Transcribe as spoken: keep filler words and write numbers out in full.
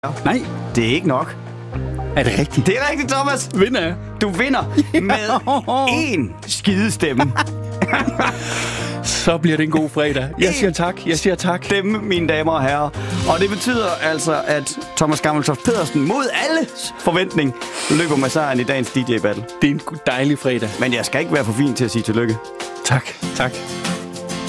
Nej. Det er ikke nok. Er det rigtigt? Det er rigtigt, Thomas. Vinder jeg? Du vinder med én skidestemme. Så bliver det en god fredag. Jeg siger tak. Jeg siger tak. Stemme, mine damer og herrer. Og det betyder altså, at Thomas Gammeltoft Pedersen mod alles forventning løber med sejren i dagens D J-battle. Det er en dejlig fredag. Men jeg skal ikke være for fin til at sige tillykke. Tak. Tak.